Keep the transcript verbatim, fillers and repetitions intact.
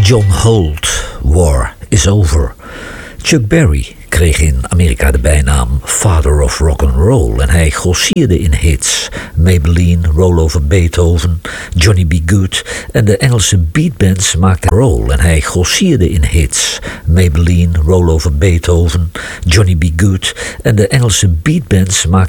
John Holt, War is Over. Chuck Berry kreeg in Amerika de bijnaam Father of Rock and Roll en hij grossierde in hits. Maybelline, Roll Over Beethoven, Johnny B. Good en de Engelse beatbands maakten roll en hij grossierde in hits. Maybelline, Roll Over Beethoven, Johnny B. Good en de Engelse beatbands maakten